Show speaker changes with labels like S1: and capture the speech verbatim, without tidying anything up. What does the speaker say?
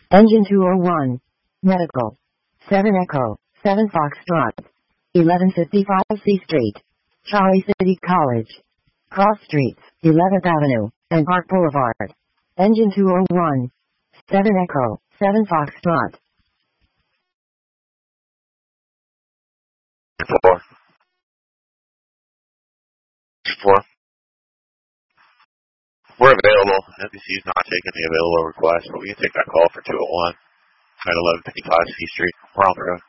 S1: Engine two oh one. Medical. seven Echo, seven Foxtrot. eleven fifty-five C Street. Charlie City College. Cross Streets, eleventh Avenue, and Park Boulevard. Engine two oh one. seven Echo, seven Foxtrot.
S2: Four. Four. We're available. N B C is not taking the available request, but we can take that call for two oh one at eleven fifty-five C Street. We're on the road.